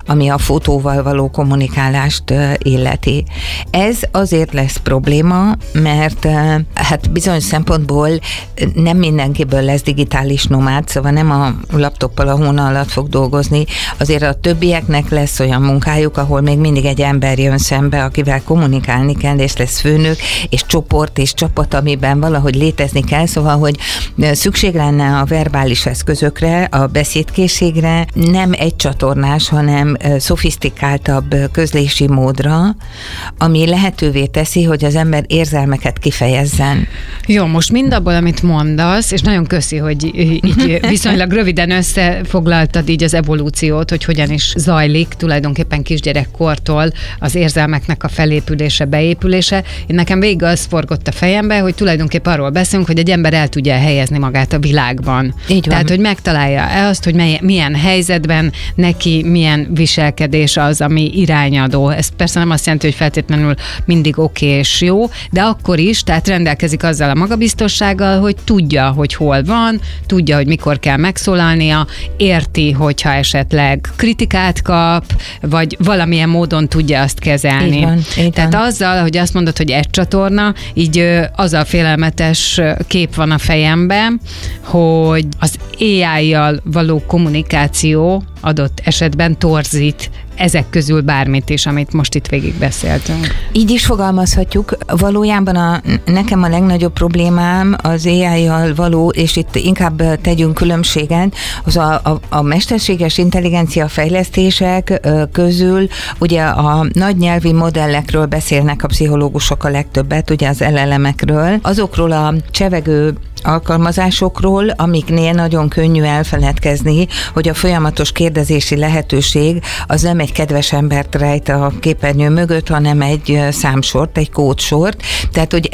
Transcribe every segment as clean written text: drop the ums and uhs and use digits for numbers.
ami a fotóval való kommunikálást illeti. Ez azért lesz probléma, mert hát bizonyos szempontból nem mindenkiből lesz digitális nomád, szóval nem a laptoppal a hóna alatt fog dolgozni, azért a többieknek lesz olyan munkájuk, ahol még mindig egy ember jön szembe, akivel kommunikálni kell, és lesz főnök, és csoport, és csapat, amiben valahogy létezni kell, szóval, hogy szükség lenne a verbális eszközökre, a beszédkészségre, nem egy csatornás, hanem szofisztikáltabb közlési módra, ami lehetővé teszi, hogy az ember érzelmeket kifejezzen. Jó, most mindabból, amit mondasz, és nagyon köszi, hogy így viszonylag röviden összefoglaltad így az evolúciót, hogy hogyan is zajlik tulajdonképpen kisgyerekkortól az érzelmeknek a felépülése, beépülése. Én nekem végig az forgott a fejembe, hogy tulajdonképpen arról beszélünk, hogy egy ember el tudja helyezni magát a világban. Tehát, hogy megtalálja azt, hogy milyen helyzetben neki milyen viselkedés az, ami irányadó. Ez persze nem azt jelenti, hogy feltétlenül mindig oké és jó, de akkor is, tehát rendelkezik azzal a magabiztossággal, hogy tudja, hogy hol van, tudja, hogy mikor kell megszólalnia, érti, hogyha esetleg kritikát kap, vagy valamilyen módon tudja azt kezelni. Így van. Tehát azzal, hogy azt mondod, hogy egy csatorna, így az a félelmetes kép van a fejemben, hogy az AI-jal való kommunikáció adott esetben torzít ezek közül bármit is, amit most itt végig beszéltünk. Így is fogalmazhatjuk. Valójában nekem a legnagyobb problémám az AI-jal való, és itt inkább tegyünk különbséget, az a mesterséges intelligencia fejlesztések közül ugye a nagy nyelvi modellekről beszélnek a pszichológusok a legtöbbet, ugye az LLM-ekről, azokról a csevegő alkalmazásokról, amiknél nagyon könnyű elfeledkezni, hogy a folyamatos kérdezési lehetőség az nem egy kedves embert rejt a képernyő mögött, hanem egy számsort, egy kódsort. Tehát, hogy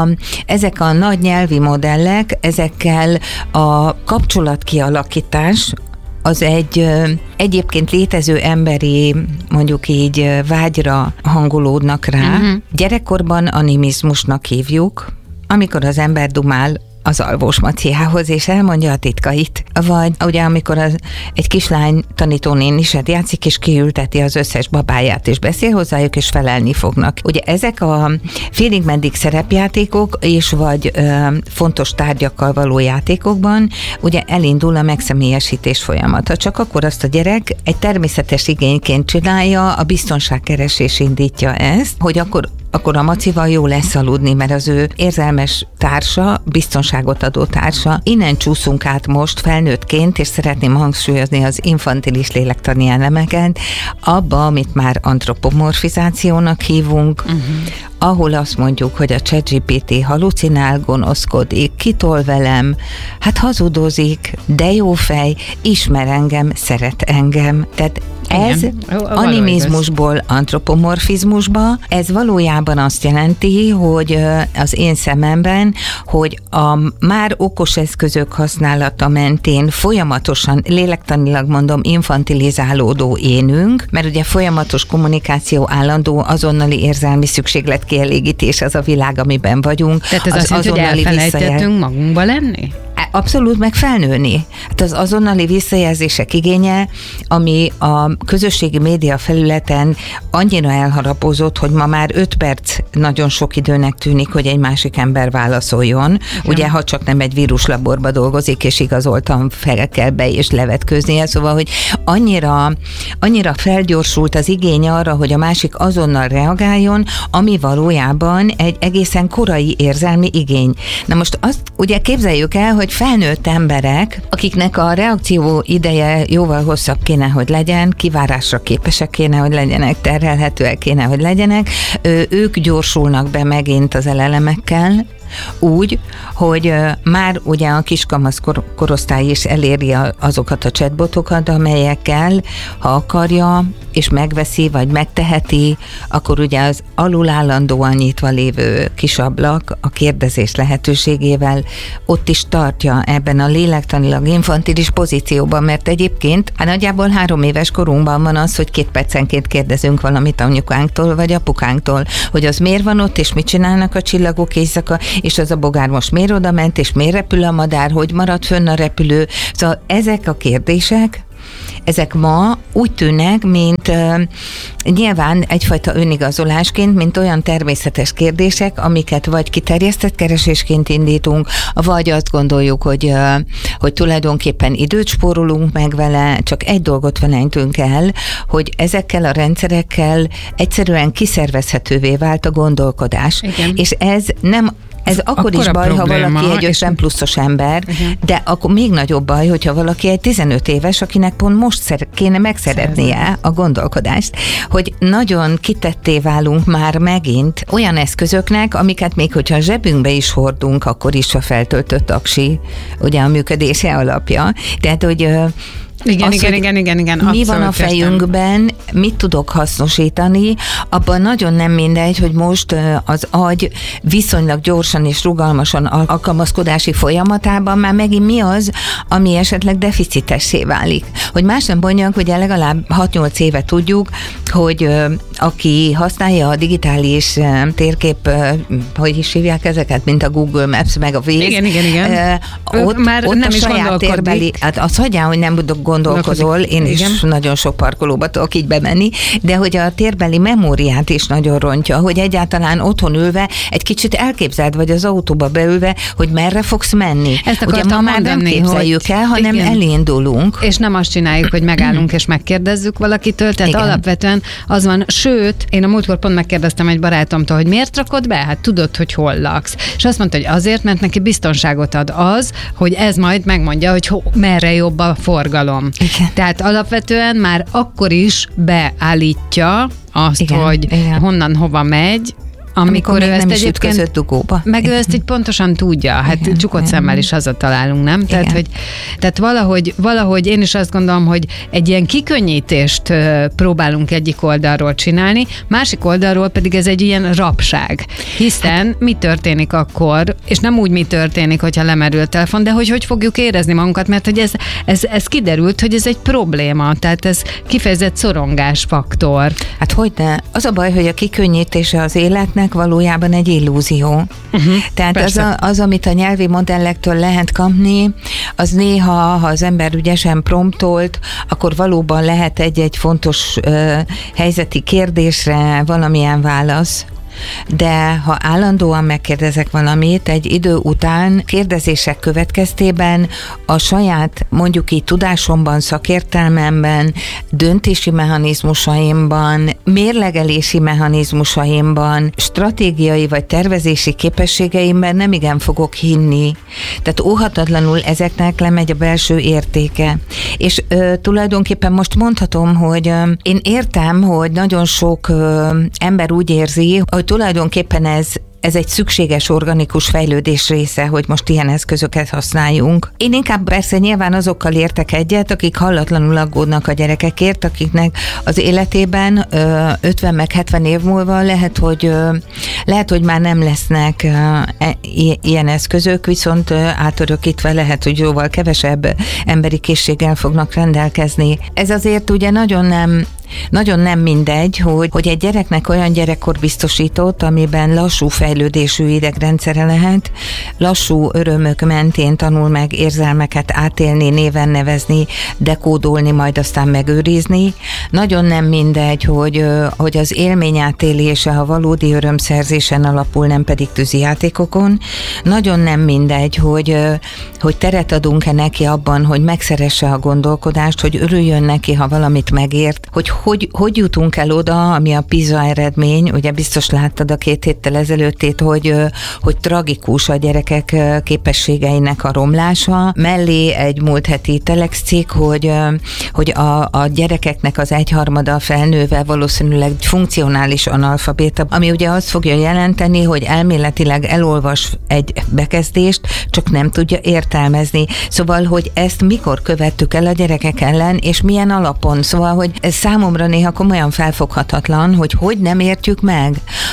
ezek a nagy nyelvi modellek, ezekkel a kapcsolatkialakítás az egy egyébként létező emberi, mondjuk így vágyra hangolódnak rá. Gyerekkorban animizmusnak hívjuk, amikor az ember dumál az alvós Maciához, és elmondja a titkait. Vagy ugye amikor egy kislány tanítónéniset játszik, és kiülteti az összes babáját, és beszél hozzájuk, és felelni fognak. Ugye ezek a félig meddig szerepjátékok, és vagy fontos tárgyakkal való játékokban, ugye elindul a megszemélyesítés folyamata. Csak akkor azt a gyerek egy természetes igényként csinálja, a biztonságkeresés indítja ezt, hogy akkor a Macival jó lesz aludni, mert az ő érzelmes társa, biztonságot adó társa. Innen csúszunk át most felnőttként, és szeretném hangsúlyozni az infantilis lélektani elemeket, abba, amit már antropomorfizációnak hívunk, ahol azt mondjuk, hogy a ChatGPT halucinál, gonoszkodik, kitol velem, hát hazudozik, de jó fej, ismer engem, szeret engem. Tehát ez animizmusból antropomorfizmusba, ez valójában azt jelenti, hogy az én szememben, hogy a már okos eszközök használata mentén folyamatosan, lélektanilag mondom, infantilizálódó énünk, mert ugye folyamatos kommunikáció, állandó azonnali érzelmi szükségletkielégítés az a világ, amiben vagyunk. Tehát ez azt jelenti, hogy elfelejtettünk magunkba lenni? Abszolút, meg felnőni. Hát az azonnali visszajelzések igénye, ami a közösségi média felületen annyira elharapozott, hogy ma már 5 perc nagyon sok időnek tűnik, hogy egy másik ember válaszoljon. Ugye, ha csak nem egy víruslaborba dolgozik, és igazoltan fel kell be és levetkőznie, szóval, hogy annyira felgyorsult az igény arra, hogy a másik azonnal reagáljon, ami valójában egy egészen korai érzelmi igény. Na most azt ugye képzeljük el, hogy felnőtt emberek, akiknek a reakció ideje jóval hosszabb kéne, hogy legyen, kivárásra képesek kéne, hogy legyenek, terhelhetőek kéne, hogy legyenek, ők gyorsulnak be megint az elelemekkel, úgy, hogy már ugye a kiskamasz korosztály is eléri azokat a chatbotokat, amelyekkel, ha akarja, és megveszi, vagy megteheti, akkor ugye az alul állandóan nyitva lévő kis ablak a kérdezés lehetőségével ott is tartja ebben a lélektanilag infantilis pozícióban, mert egyébként nagyjából 3 éves korunkban van az, hogy 2 percenként kérdezünk valamit anyukánktól, vagy apukánktól, hogy az miért van ott, és mit csinálnak a csillagok éjszaka, és az a bogár most miért oda ment, és miért repül a madár, hogy maradt fönn a repülő. Szóval ezek a kérdések, ezek ma úgy tűnnek, mint nyilván egyfajta önigazolásként, mint olyan természetes kérdések, amiket vagy kiterjesztett keresésként indítunk, vagy azt gondoljuk, hogy tulajdonképpen időt spórolunk meg vele, csak egy dolgot felejtünk el, hogy ezekkel a rendszerekkel egyszerűen kiszervezhetővé vált a gondolkodás. Igen. És ez akkor is baj, probléma, ha valaki egy 50 pluszos ember, de akkor még nagyobb baj, hogyha valaki egy 15 éves, akinek pont most kéne megszeretnie a gondolkodást, hogy nagyon kitetté válunk már megint olyan eszközöknek, amiket még hogyha a zsebünkbe is hordunk, akkor is a feltöltött aksi, ugye a működése alapja. Tehát, hogy igen. Mi van a fejünkben, mit tudok hasznosítani, abban nagyon nem mindegy, hogy most az agy viszonylag gyorsan és rugalmasan alkalmazkodási folyamatában már megint mi az, ami esetleg deficitessé válik. Hogy más nem mondjak, hogy legalább 6-8 éve tudjuk, hogy aki használja a digitális térkép, hogy is hívják ezeket, mint a Google Maps, meg a Waze. Igen. Ott már ott nem a is saját térbeli, hát azt hagyjál, hogy nem gondolkozol, én is nagyon sok parkolóba tudok így bemenni, de hogy a térbeli memóriát is nagyon rontja, hogy egyáltalán otthon ülve egy kicsit elképzeld, vagy az autóba beülve, hogy merre fogsz menni. Ezt ugye ma már nem képzeljük el, hanem elindulunk. És nem azt csináljuk, hogy megállunk és megkérdezzük valakitől, tehát alapvetően az van, sőt, én a múltkor pont megkérdeztem egy barátomtól, hogy miért rakod be? Hát tudod, hogy hol laksz. És azt mondta, hogy azért, mert neki biztonságot ad az, hogy ez majd megmondja, hogy merre jobb a forgalom. Igen. Tehát alapvetően már akkor is beállítja azt, hogy honnan hova megy, amikor ő ezt egyébként dugóba. Meg ő ezt így pontosan tudja, hát csukott szemmel is hazatalálunk, nem? Tehát valahogy én is azt gondolom, hogy egy ilyen kikönnyítést próbálunk egyik oldalról csinálni, másik oldalról pedig ez egy ilyen rabság. Hiszen mi történik akkor, és nem úgy mi történik, hogyha lemerül a telefon, de hogy fogjuk érezni magunkat, mert hogy ez kiderült, hogy ez egy probléma, tehát ez kifejezett szorongásfaktor. Hát hogyne? Az a baj, hogy a kikönnyítése az életnek valójában egy illúzió. Tehát az, amit a nyelvi modellektől lehet kapni, az néha, ha az ember ügyesen promptolt, akkor valóban lehet egy fontos helyzeti kérdésre valamilyen válasz. De ha állandóan megkérdezek valamit, egy idő után kérdezések következtében a saját, mondjuk így tudásomban, szakértelmemben, döntési mechanizmusaimban, mérlegelési mechanizmusaimban, stratégiai vagy tervezési képességeimben nem igen fogok hinni. Tehát óhatatlanul ezeknek lemegy a belső értéke. És tulajdonképpen most mondhatom, hogy én értem, hogy nagyon sok ember úgy érzi, hogy tulajdonképpen ez egy szükséges organikus fejlődés része, hogy most ilyen eszközöket használjunk. Én inkább persze nyilván azokkal értek egyet, akik hallatlanul aggódnak a gyerekekért, akiknek az életében 50 meg 70 év múlva lehet, hogy már nem lesznek ilyen eszközök, viszont átörökítve lehet, hogy jóval kevesebb emberi készséggel fognak rendelkezni. Ez azért ugye nagyon nem mindegy, hogy egy gyereknek olyan gyerekkor biztosított, amiben lassú fejlődésű idegrendszere lehet, lassú örömök mentén tanul meg érzelmeket átélni, néven nevezni, dekódolni, majd aztán megőrizni. Nagyon nem mindegy, hogy az élmény átélése a valódi örömszerzésen alapul, nem pedig tűzijátékokon. Nagyon nem mindegy, hogy teret adunk-e neki abban, hogy megszeresse a gondolkodást, hogy örüljön neki, ha valamit megért, hogy jutunk el oda, ami a PISA eredmény, ugye biztos láttad a 2 héttel ezelőttét, hogy tragikus a gyerekek képességeinek a romlása. Mellé egy múlt heti Telex cikk, hogy a gyerekeknek az 1/3 felnőve valószínűleg funkcionális analfabéta, ami ugye azt fogja jelenteni, hogy elméletileg elolvas egy bekezdést, csak nem tudja értelmezni. Szóval, hogy ezt mikor követtük el a gyerekek ellen, és milyen alapon. Szóval, hogy ez számomra néha komolyan felfoghatatlan, hogy nem értjük meg,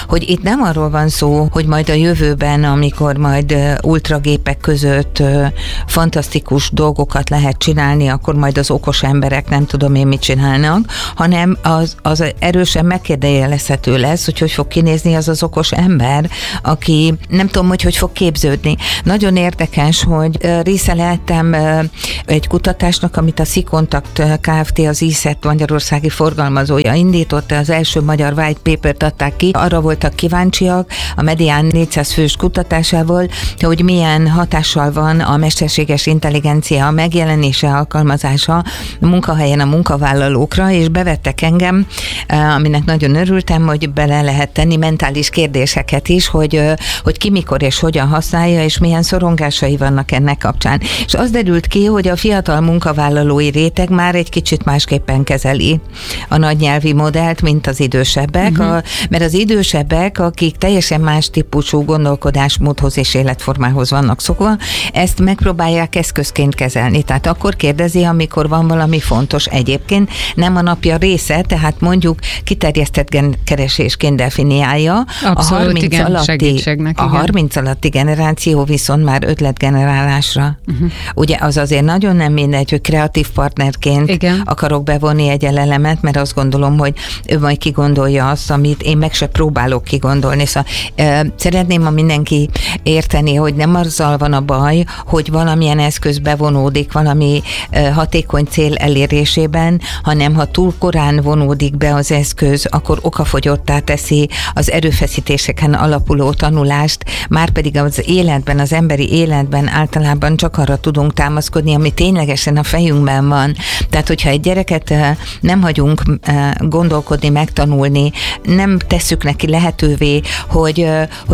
hogy itt nem arról van szó, hogy majd a jövőben, amikor majd ultragépek között fantasztikus dolgokat lehet csinálni, akkor majd az okos emberek nem tudom én mit csinálnak, hanem az erősen megkérdőjelezhető lesz, hogy fog kinézni az okos ember, aki nem tudom, hogy fog képződni. Nagyon érdekes, hogy része lehettem egy kutatásnak, amit a Szikontakt Kft. Az ISZET magyarországi forgalmazója indította, az első magyar white papert adták ki. Arra voltak kíváncsiak a Medián 400 fős kutatásával, hogy milyen hatással van a mesterséges intelligencia megjelenése, alkalmazása a munkahelyen a munkavállalókra, és bevettek engem, aminek nagyon örültem, hogy bele lehet tenni mentális kérdéseket is, hogy ki mikor és hogyan használja, és milyen szorongásai vannak ennek kapcsán. És az derült ki, hogy a fiatal munkavállalói réteg már egy kicsit másképpen kezeli a nagy nyelvi modellt, mint az idősebbek, mert az idősebbek, akik teljesen más típusú gondolkodásmódhoz és életformához vannak szokva, ezt megpróbálják eszközként kezelni. Tehát akkor kérdezi, amikor van valami fontos. Egyébként nem a napja része, tehát mondjuk kiterjesztett keresésként definiálja. Abszolút, a 30 alatti generáció viszont már ötletgenerálásra. Ugye az azért nagyon nem mindegy, hogy kreatív partnerként akarok bevonni egy elemet, mert azt gondolom, hogy ő majd kigondolja azt, amit én meg se próbálok kigondolni. Szóval szeretném, ha mindenki érteni, hogy nem azzal van a baj, hogy valamilyen eszköz bevonódik valami hatékony cél elérésében, hanem ha túl korán vonódik be az eszköz, akkor okafogyottá teszi az erőfeszítéseken alapuló tanulást, márpedig az életben, az emberi életben általában csak arra tudunk támaszkodni, ami ténylegesen a fejünkben van. Tehát, hogyha egy gyereket nem hagyunk gondolkodni, megtanulni, nem tesszük neki lehetővé, hogy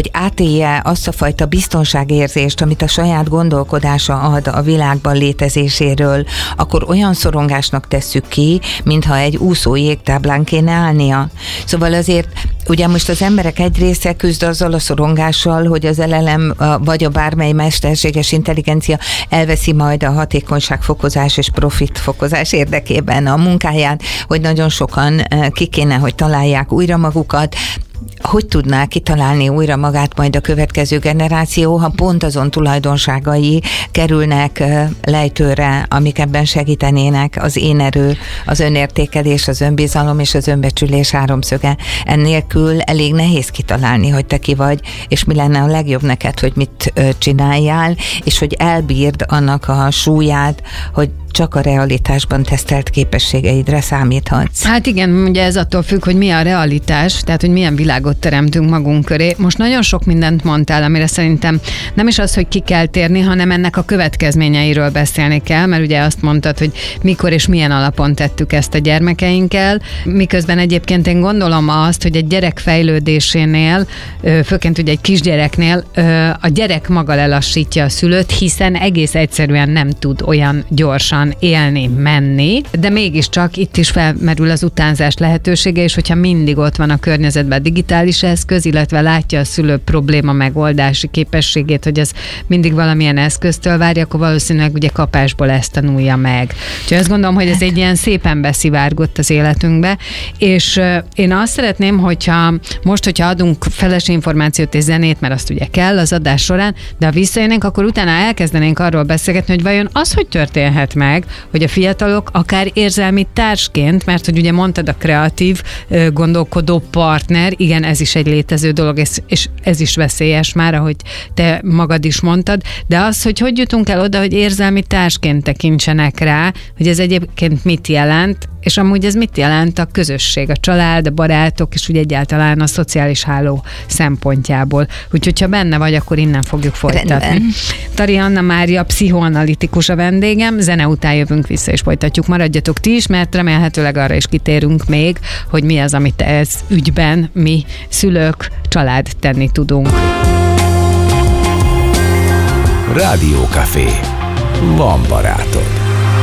átélje azt a fajta biztonságérzést, amit a saját gondolkodása ad a világban létezéséről, akkor olyan szorongásnak tesszük ki, mintha egy úszó jégtáblán kéne állnia. Szóval azért ugye most az emberek egy része küzd azzal a szorongással, hogy az LLM vagy a bármely mesterséges intelligencia elveszi majd a hatékonyságfokozás és profitfokozás érdekében a munkáját, hogy nagyon sokan ki kéne, hogy találják újra magukat. Hogy tudná kitalálni újra magát majd a következő generáció, ha pont azon tulajdonságai kerülnek lejtőre, amik ebben segítenének, az én erő, az önértékelés, az önbizalom és az önbecsülés háromszöge. Ennélkül elég nehéz kitalálni, hogy te ki vagy, és mi lenne a legjobb neked, hogy mit csináljál, és hogy elbírd annak a súlyát, hogy csak a realitásban tesztelt képességeidre számíthatsz. Hát igen, ugye ez attól függ, hogy mi a realitás, tehát hogy milyen világot teremtünk magunk köré. Most nagyon sok mindent mondtál, amire szerintem nem is az, hogy ki kell térni, hanem ennek a következményeiről beszélni kell, mert ugye azt mondtad, hogy mikor és milyen alapon tettük ezt a gyermekeinkkel, miközben egyébként én gondolom azt, hogy egy gyerek fejlődésénél, főként ugye egy kisgyereknél a gyerek maga lelassítja a szülőt, hiszen egész egyszerűen nem tud olyan gyorsan élni, menni, de mégiscsak itt is felmerül az utánzás lehetősége, és hogyha mindig ott van a környezetben digitális eszköz, illetve látja a szülő probléma megoldási képességét, hogy ez mindig valamilyen eszköztől várja, akkor valószínűleg ugye kapásból ezt tanulja meg. Úgyhogy azt gondolom, hogy ez egy ilyen szépen beszivárgott az életünkbe, és én azt szeretném, hogyha adunk feles információt és zenét, mert azt ugye kell az adás során, de ha visszajönnénk, akkor utána elkezdenénk arról beszélgetni, hogy vajon az, hogy történhet meg, hogy a fiatalok akár érzelmi társként, mert hogy ugye mondtad a kreatív gondolkodó partner, igen, ez is egy létező dolog, és ez is veszélyes már, ahogy te magad is mondtad, de az, hogy jutunk el oda, hogy érzelmi társként tekintsenek rá, hogy ez egyébként mit jelent, és amúgy ez mit jelent a közösség, a család, a barátok, és ugye egyáltalán a szociális háló szempontjából. Úgyhogy ha benne vagy, akkor innen fogjuk folytatni. Tari Anna Mária, pszichoanalitikus a vendégem, zene után jövünk vissza, és folytatjuk. Maradjatok ti is, mert remélhetőleg arra is kitérünk még, hogy mi az, amit ez ügyben mi szülők, család tenni tudunk. Rádiókafé. Van barátod.